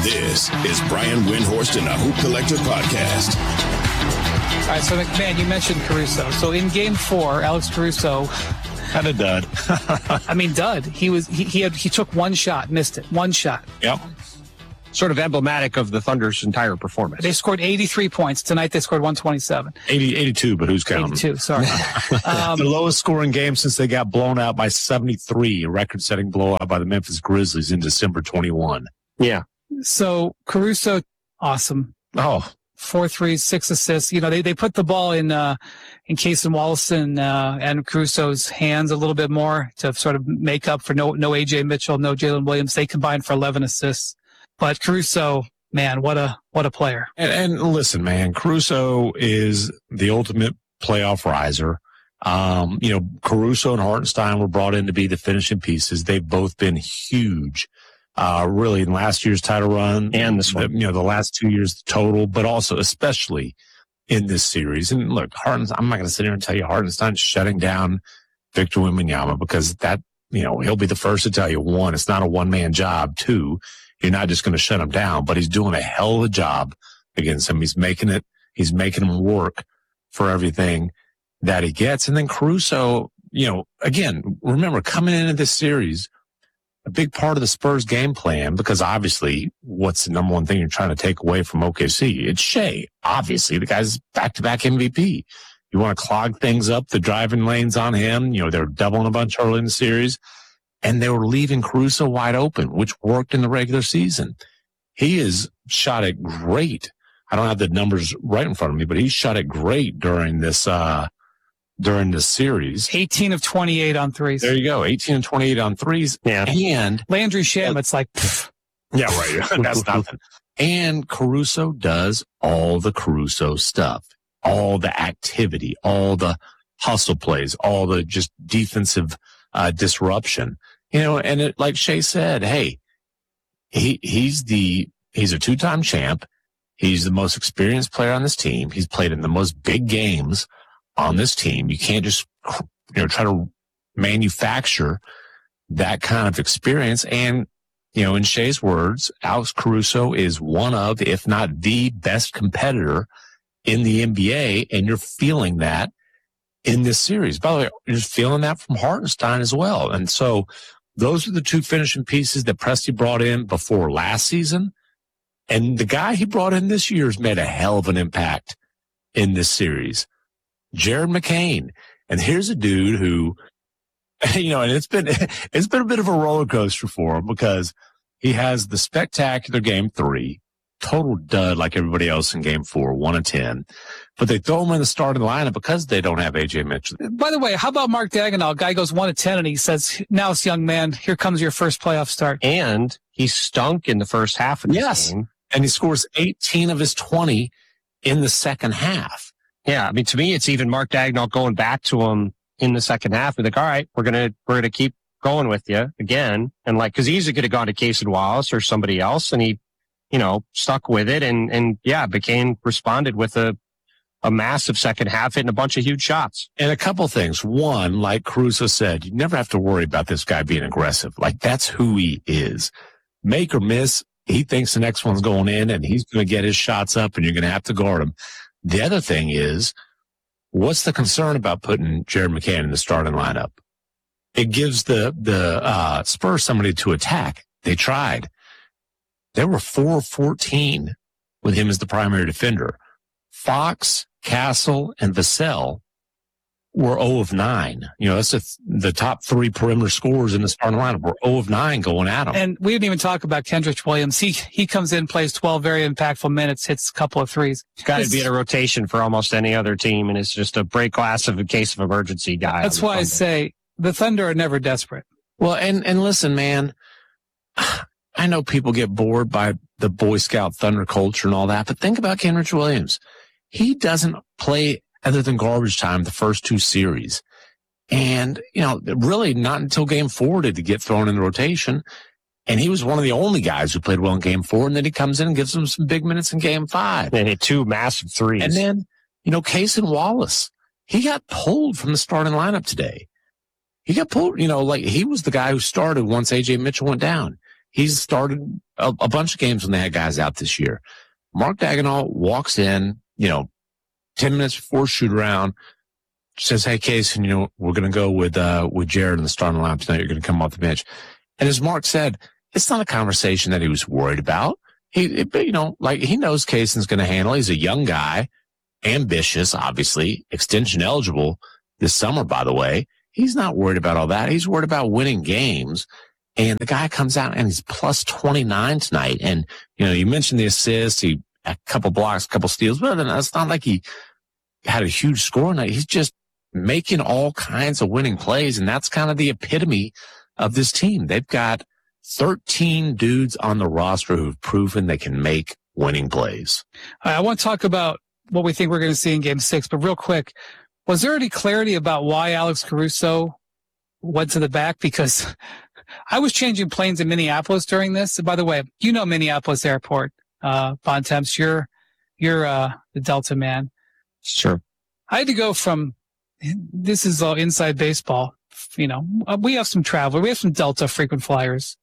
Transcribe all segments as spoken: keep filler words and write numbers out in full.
This is Brian Windhorst and the Hoop Collector Podcast. All right, so McMahon, you mentioned Caruso. So in game four, Alex Caruso kind of dud. I mean, dud. He was he, he had he took one shot, missed it. One shot. Yep. Sort of emblematic of the Thunder's entire performance. They scored eighty-three points. Tonight they scored one twenty-seven. eighty, eighty-two, but who's counting? eighty-two, sorry. um, the lowest scoring game since they got blown out by seventy-three, a record-setting blowout by the Memphis Grizzlies in December twenty-one. Yeah. So Caruso, awesome. Oh. Four threes, six assists. You know, they, they put the ball in uh, in Case and Wallace and, uh, and Caruso's hands a little bit more to sort of make up for no no A J Mitchell, no Jalen Williams. They combined for eleven assists. But Caruso, man, what a what a player. And, and listen, man, Caruso is the ultimate playoff riser. Um, you know, Caruso and Hartenstein were brought in to be the finishing pieces. They've both been huge. Uh, really in last year's title run and this one, the, you know, the last two years total, but also especially in this series. And look, Hartenstein, I'm not going to sit here and tell you Hartenstein's shutting down Victor Wembanyama because that, you know, he'll be the first to tell you, one, it's not a one man job. Two, you're not just going to shut him down, but he's doing a hell of a job against him. He's making it, he's making him work for everything that he gets. And then Caruso, you know, again, remember coming into this series, a big part of the Spurs game plan, because obviously what's the number one thing you're trying to take away from O K C? It's Shea. Obviously, the guy's back-to-back M V P. You want to clog things up, the driving lanes on him. You know, they're doubling a bunch early in the series, and they were leaving Caruso wide open, which worked in the regular season. He is shot it great. I don't have the numbers right in front of me, but he shot it great during this, uh, during the series. eighteen of twenty-eight on threes. There you go. eighteen and twenty-eight on threes. Yeah. And Landry Shamet, it's like, pff. Yeah, right. That's nothing. And Caruso does all the Caruso stuff, all the activity, all the hustle plays, all the just defensive uh, disruption. You know, and it, like Shea said, hey, he he's the he's a two-time champ. He's the most experienced player on this team. He's played in the most big games on this team. You can't just, you know, try to manufacture that kind of experience. And, you know, in Shea's words, Alex Caruso is one of, if not the best competitor in the N B A. And you're feeling that in this series. By the way, you're just feeling that from Hartenstein as well. And so those are the two finishing pieces that Presti brought in before last season. And the guy he brought in this year has made a hell of an impact in this series. Jared McCain. And here's a dude who, you know, and it's been, it's been a bit of a roller coaster for him because he has the spectacular game three, total dud like everybody else in game four, one of ten. But they throw him in the starting lineup because they don't have A J Mitchell. By the way, how about Mark Daigneault? Guy goes one of ten and he says, now it's young man, here comes your first playoff start. And he stunk in the first half of the yes. game. And he scores eighteen of his twenty in the second half. Yeah, I mean, to me, it's even Mark Daigneault going back to him in the second half. We're like, all right, we're gonna we're gonna keep going with you again, and like, because he easily could have gone to Case Wallace or somebody else, and he, you know, stuck with it, and and yeah, McCain responded with a a massive second half, hitting a bunch of huge shots. And a couple things. One, like Caruso said, you never have to worry about this guy being aggressive. Like that's who he is. Make or miss, he thinks the next one's going in, and he's going to get his shots up, and you're going to have to guard him. The other thing is, what's the concern about putting Jared McCain in the starting lineup? It gives the, the, uh, Spurs somebody to attack. They tried. They were four of fourteen with him as the primary defender. Fox, Castle, and Vassell were zero of nine. You know, that's a, the top three perimeter scorers in the starting lineup were zero of nine going at him. And we didn't even talk about Kendrick Williams. He he comes in, plays twelve very impactful minutes, hits a couple of threes. Got to be in a rotation for almost any other team, and it's just a break glass of a case of emergency guy. That's why I say the Thunder are never desperate. Well, and, and listen, man, I know people get bored by the Boy Scout Thunder culture and all that, but think about Kendrick Williams. He doesn't play other than garbage time the first two series. And, you know, really not until game four did he get thrown in the rotation. And he was one of the only guys who played well in game four. And then he comes in and gives them some big minutes in game five. And hit two massive threes. And then, you know, Case and Wallace, he got pulled from the starting lineup today. He got pulled, you know, like he was the guy who started once A J Mitchell went down. He's started a, a bunch of games when they had guys out this year. Mark Daigneault walks in, you know, ten minutes before shoot around, says, "Hey, Case, and you know, we're going to go with, uh, with Jared in the starting lineup tonight. You're going to come off the bench." And as Mark said, it's not a conversation that he was worried about. He, it, you know, like he knows Kaysen's going to handle. He's a young guy, ambitious, obviously, extension eligible this summer, by the way. He's not worried about all that. He's worried about winning games. And the guy comes out and he's plus twenty-nine tonight. And, you know, you mentioned the assist, he a couple blocks, a couple steals, but then it's not like he had a huge score night. He's just making all kinds of winning plays. And that's kind of the epitome of this team. They've got thirteen dudes on the roster who've proven they can make winning plays. I want to talk about what we think we're going to see in game six, but real quick, was there any clarity about why Alex Caruso went to the back? Because I was changing planes in Minneapolis during this. By the way, you know Minneapolis Airport, uh, Bontemps. You're, you're, uh, the Delta man. Sure. I had to go from, this is all inside baseball. You know, we have some travel. We have some Delta frequent flyers.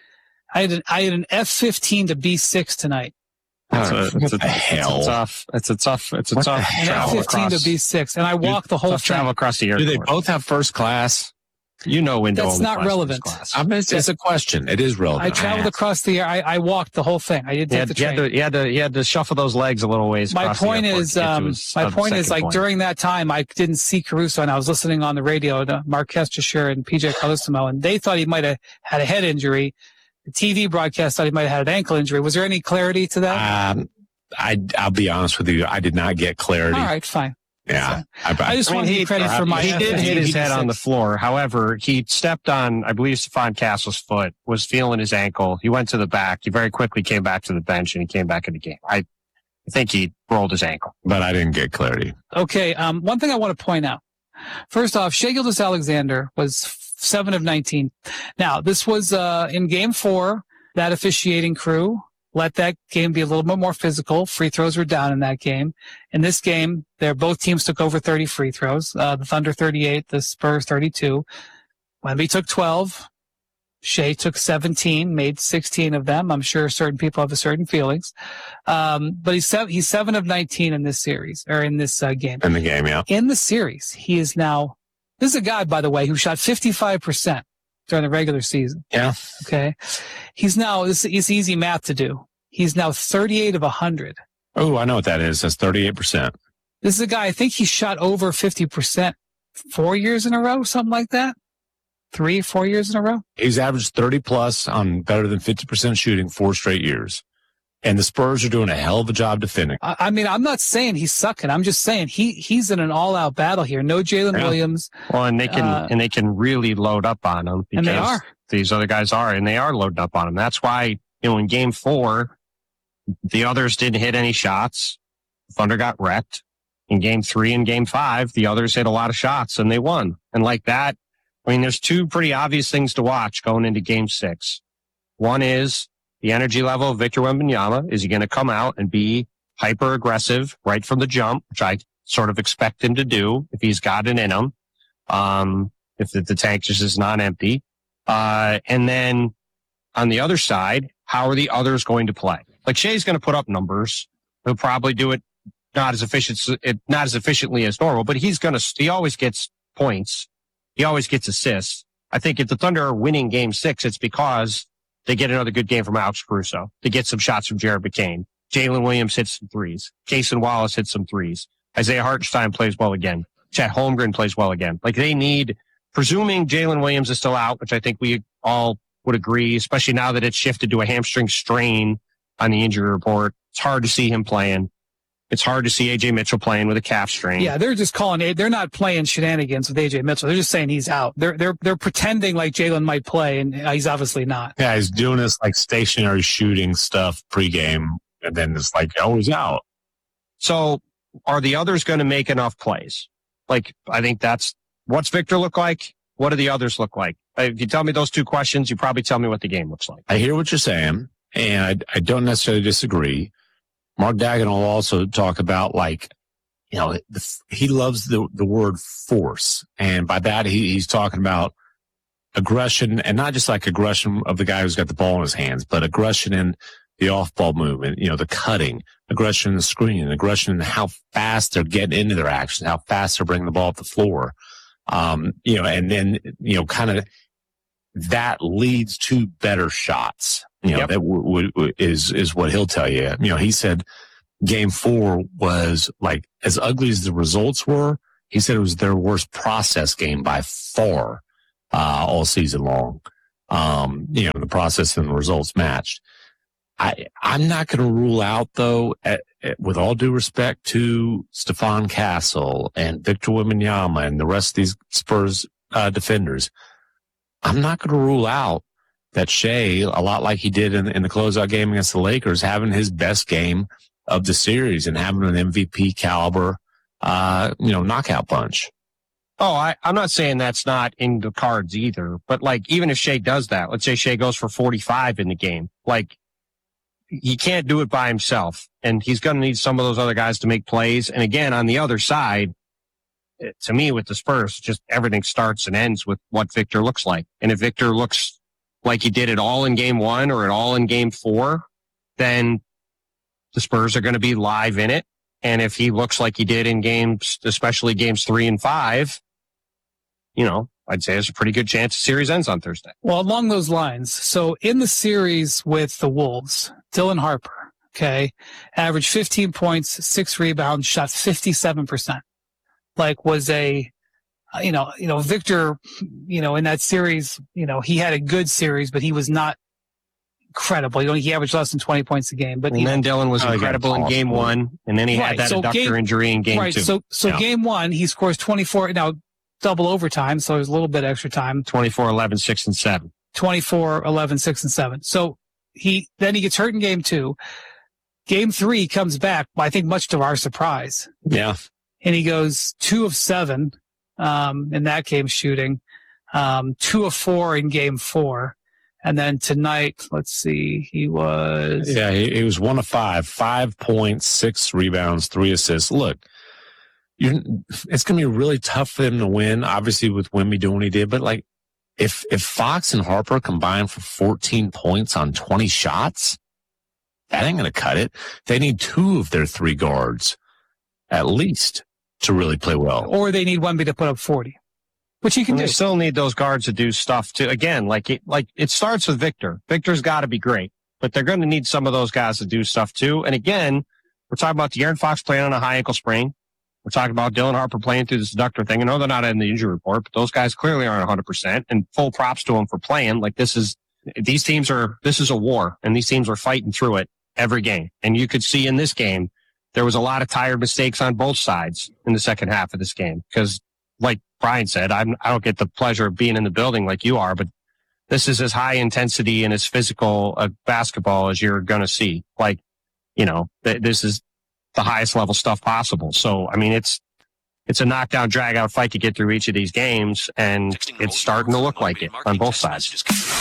I had an, I had an F fifteen to B six tonight. It's a, it's, a, hell? it's a tough, it's a tough, it's a What tough An F travel fifteen across, to B six. And I walked the whole tough thing. travel across the Do airport. they both have first class? You know, window That's only not class, relevant. first class. I mean, it's, it's a question. It is relevant. I traveled asked. across the air. I, I walked the whole thing. I didn't You take had, the you, had train. to, you had to, you had to shuffle those legs a little ways. My across the point airport is, to get to um, his, my uh, point is, second like point. during that time, I didn't see Caruso, and I was listening on the radio to Marquez Cheshire and P J Carlissimo, and they thought he might have had a head injury. The T V broadcast thought he might have had an ankle injury. Was there any clarity to that? Um, I, I'll be honest with you. I did not get clarity. All right, fine. Yeah. I, I just I mean, want to he, give credit for my. he F did fifteen hit his to head B six. on the floor. However, he stepped on, I believe, Stephon Castle's foot, was feeling his ankle. He went to the back. He very quickly came back to the bench, and he came back in the game. I think he rolled his ankle. but I didn't get clarity. Okay, um, one thing I want to point out. First off, Shai Gilgeous-Alexander was seven of nineteen. Now, this was uh, in game four. That officiating crew let that game be a little bit more physical. Free throws were down in that game. In this game, they're both teams took over thirty free throws. Uh, the Thunder thirty-eight, the Spurs thirty-two. Wemby took twelve. Shai took seventeen, made sixteen of them. I'm sure certain people have a certain feelings. Um, but he's seven, he's seven of nineteen in this series, or in this uh, game. In the game, yeah. In the series, he is now, this is a guy, by the way, who shot fifty-five percent during the regular season. Yeah. Okay. He's now, this is easy math to do. He's now thirty-eight of one hundred. Oh, I know what that is. That's thirty-eight percent. This is a guy, I think he shot over fifty percent four years in a row, something like that. Three, four years in a row. He's averaged thirty plus on better than fifty percent shooting four straight years. And the Spurs are doing a hell of a job defending. I, I mean, I'm not saying he's sucking. I'm just saying he, he's in an all out battle here. No Jalen Yeah. Williams. Well, and they can, Uh, and they can really load up on him because And they are. these other guys are, and they are loading up on him. That's why, you know, in game four, the others didn't hit any shots. Thunder got wrecked. In game three and game five, the others hit a lot of shots and they won. And like that, I mean, there's two pretty obvious things to watch going into game six. One is the energy level of Victor Wembanyama. Is he going to come out and be hyper aggressive right from the jump, which I sort of expect him to do if he's got it in him. Um, if the, the tank just is not empty. Uh, and then on the other side, how are the others going to play? Like Shai's going to put up numbers. He'll probably do it not as efficient, not as efficiently as normal, but he's going to, he always gets points. He always gets assists. I think if the Thunder are winning game six, it's because they get another good game from Alex Caruso. They get some shots from Jared McCain. Jalen Williams hits some threes. Cason Wallace hits some threes. Isaiah Hartenstein plays well again. Chet Holmgren plays well again. Like they need, presuming Jalen Williams is still out, which I think we all would agree, especially now that it's shifted to a hamstring strain on the injury report. It's hard to see him playing. It's hard to see A J Mitchell playing with a calf strain. Yeah, they're just calling it. They're not playing shenanigans with A J Mitchell. They're just saying he's out. They're they're they're pretending like Jalen might play, and he's obviously not. Yeah, he's doing this like stationary shooting stuff pregame, and then it's like, oh, he's out. So are the others going to make enough plays? Like, I think that's, what's Victor look like? What do the others look like? If you tell me those two questions, you probably tell me what the game looks like. I hear what you're saying, and I, I don't necessarily disagree. Mark Daigneault will also talk about, like, you know, the, he loves the, the word force. And by that, he, he's talking about aggression, and not just like aggression of the guy who's got the ball in his hands, but aggression in the off-ball movement, you know, the cutting, aggression in the screen, aggression in how fast they're getting into their action, how fast they're bringing the ball up the floor. Um, you know, and then, you know, kind of that leads to better shots. You know, yep. that w- w- is, is what he'll tell you. You know, he said game four was like as ugly as the results were. He said it was their worst process game by far, uh, all season long. Um, you know, the process and the results matched. I, I'm not going to rule out, though, at, at, with all due respect to Stephon Castle and Victor Wembanyama and the rest of these Spurs uh, defenders, I'm not going to rule out that Shea, a lot like he did in, in the closeout game against the Lakers, having his best game of the series and having an M V P caliber, uh, you know, knockout punch. Oh, I, I'm not saying that's not in the cards either, but like even if Shea does that, let's say Shea goes for forty-five in the game, like, he can't do it by himself, and he's going to need some of those other guys to make plays. And again, on the other side, to me, with the Spurs, just everything starts and ends with what Victor looks like. And if Victor looks like he did it all in game one or it all in game four, then the Spurs are going to be live in it. And if he looks like he did in games, especially games three and five, you know, I'd say there's a pretty good chance the series ends on Thursday. Well, along those lines, so in the series with the Wolves, Dylan Harper, okay, averaged fifteen points, six rebounds, shot fifty-seven percent. Like was a, you know, you know, Victor, you know, in that series, you know, he had a good series, but he was not incredible. You know, he averaged less than twenty points a game. But and then know, Dylan was incredible in game one, and then he right, had that so adductor game, injury in game right, two. So, so yeah. game one, he scores twenty-four. Now, double overtime, so there's a little bit extra time. twenty-four, eleven, six, and seven. twenty-four, eleven, six, and seven. So he then he gets hurt in game two. Game three he comes back, I think much to our surprise. Yeah. And he goes two of seven um, in that game shooting, um, two of four in game four. And then tonight, let's see, he was... Yeah, he, he was one of five. Five points, six rebounds, three assists. Look, You're, it's going to be really tough for them to win, obviously, with Wemby doing what he did. But, like, if if Fox and Harper combine for fourteen points on twenty shots, that ain't going to cut it. They need two of their three guards, at least, to really play well. Or they need Wemby to put up forty, which he can and do. They still need those guards to do stuff, too. Again, like it, like it starts with Victor. Victor's got to be great, but they're going to need some of those guys to do stuff, too. And, again, we're talking about De'Aaron Fox playing on a high ankle sprain. We're talking about Dylan Harper playing through this adductor thing. I know they're not in the injury report, but those guys clearly aren't one hundred percent, and full props to them for playing. Like this is, these teams are, this is a war, and these teams are fighting through it every game. And you could see in this game, there was a lot of tired mistakes on both sides in the second half of this game. Because like Brian said, I'm, I don't get the pleasure of being in the building like you are, but this is as high intensity and as physical a basketball as you're going to see. Like, you know, th- this is the highest level stuff possible. So, I mean, it's, it's a knockdown, drag out fight to get through each of these games, and it's starting to look like it on both sides.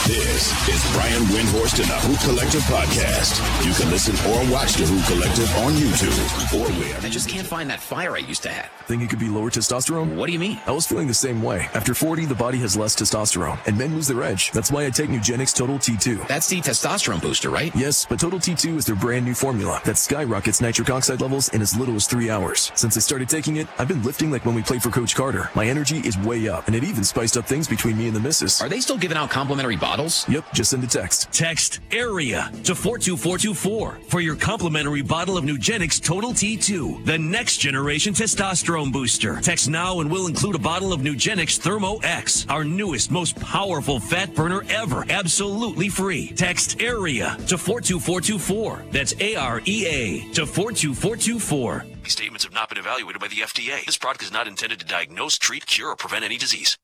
This is Brian Windhorst and the Hoop Collective podcast. You can listen or watch the Hoop Collective on YouTube or wherever. I just can't find that fire I used to have. Think it could be lower testosterone? What do you mean? I was feeling the same way. After forty, the body has less testosterone, and men lose their edge. That's why I take Nugenix Total T two. That's the testosterone booster, right? Yes, but Total T two is their brand new formula that skyrockets nitric oxide levels in as little as three hours. Since I started taking it, I've been lifting like when we played for Coach Carter. My energy is way up, and it even spiced up things between me and the missus. Are they still giving out complimentary bottles? Yep, just send a text. Text AREA to four two four two four for your complimentary bottle of Nugenix Total T two, the next generation testosterone booster. Text now and we'll include a bottle of Nugenix Thermo X, our newest, most powerful fat burner ever, absolutely free. Text AREA to four two four two four. That's A R E A to four two four two four. These statements have not been evaluated by the F D A. This product is not intended to diagnose, treat, cure, or prevent any disease.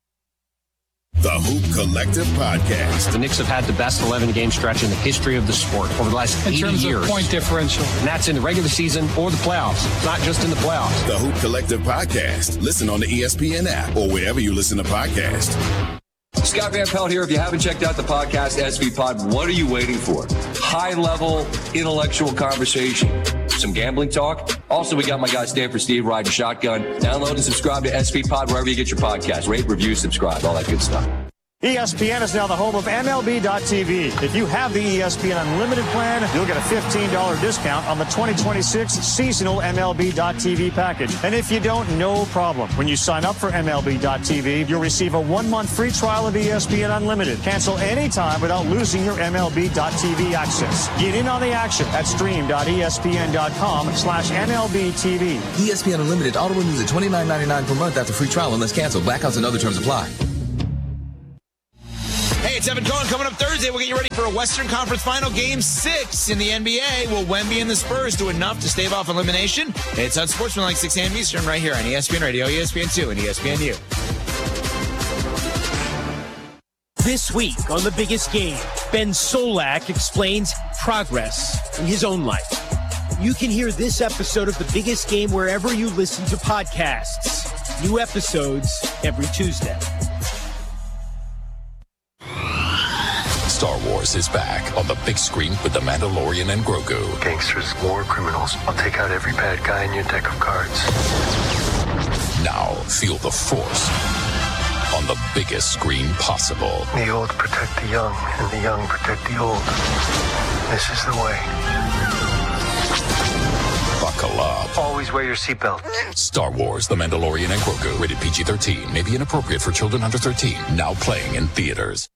The Hoop Collective podcast. The Knicks have had the best eleven-game stretch in the history of the sport over the last in eighty terms years. Of point differential. And that's in the regular season or the playoffs. It's not just in the playoffs. The Hoop Collective podcast. Listen on the E S P N app or wherever you listen to podcasts. Scott Van Pelt here. If you haven't checked out the podcast S V Pod, what are you waiting for? High-level intellectual conversation. Some gambling talk. Also, we got my guy Stanford Steve riding shotgun. Download and subscribe to S V Pod wherever you get your podcast. Rate, review, subscribe, all that good stuff. E S P N is now the home of M L B dot T V. If you have the E S P N Unlimited plan, you'll get a fifteen dollars discount on the twenty twenty-six seasonal M L B dot T V package. And if you don't, no problem. When you sign up for M L B dot T V, you'll receive a one-month free trial of E S P N Unlimited. Cancel anytime without losing your M L B dot T V access. Get in on the action at stream dot E S P N dot com slash M L B T V. E S P N Unlimited auto renews at twenty-nine ninety-nine per month after free trial unless canceled. Blackouts and other terms apply. Hey, it's Evan Cohen. Coming up Thursday, we'll get you ready for a Western Conference Final Game six in the N B A. Will Wemby and the Spurs do enough to stave off elimination? It's on Sportsmanlike six a.m. Eastern right here on E S P N Radio, E S P N two, and E S P N U. This week on The Biggest Game, Ben Solak explains progress in his own life. You can hear this episode of The Biggest Game wherever you listen to podcasts. New episodes every Tuesday. Star Wars is back on the big screen with The Mandalorian and Grogu. Gangsters, war criminals. I'll take out every bad guy in your deck of cards. Now feel the Force on the biggest screen possible. The old protect the young, and the young protect the old. This is the way. Buckle up. Always wear your seatbelt. Star Wars, The Mandalorian and Grogu. Rated P G thirteen. May be inappropriate for children under thirteen. Now playing in theaters.